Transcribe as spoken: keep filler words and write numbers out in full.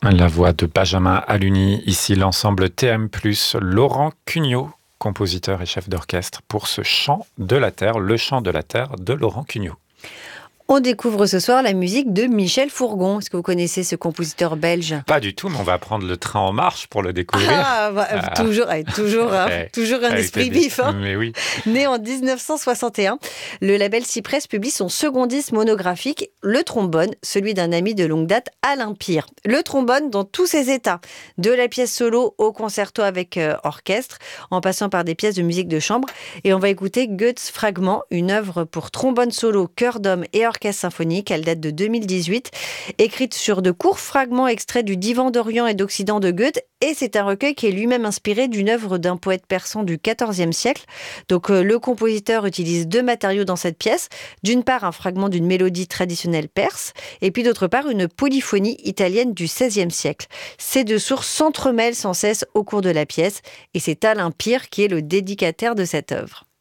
La voix de Benjamin Aluni, ici l'ensemble T M plus, Laurent Cugnot, compositeur et chef d'orchestre pour ce chant de la terre, le chant de la terre de Laurent Cugnot. On découvre ce soir la musique de Michel Fourgon. Est-ce que vous connaissez ce compositeur belge ? Pas du tout, mais on va prendre le train en marche pour le découvrir. Ah, bah, Ah. toujours, eh, toujours, hein, Eh, toujours un avec esprit des- vif. Hein. Mais oui. Né en dix-neuf cent soixante et un, le label Cypress publie son second disque monographique, Le Trombone, celui d'un ami de longue date, Alain Pire. Le trombone dans tous ses états, de la pièce solo au concerto avec euh, orchestre, en passant par des pièces de musique de chambre. Et on va écouter Goethes Fragment, une œuvre pour trombone solo, chœur d'homme et orchestre symphonique. Elle date de deux mille dix-huit, écrite sur de courts fragments extraits du Divan d'Orient et d'Occident de Goethe. Et c'est un recueil qui est lui-même inspiré d'une œuvre d'un poète persan du quatorzième siècle. Donc euh, le compositeur utilise deux matériaux dans cette pièce. D'une part, un fragment d'une mélodie traditionnelle perse, et puis d'autre part, une polyphonie italienne du seizième siècle. Ces deux sources s'entremêlent sans cesse au cours de la pièce, et c'est Alain Pire qui est le dédicataire de cette œuvre.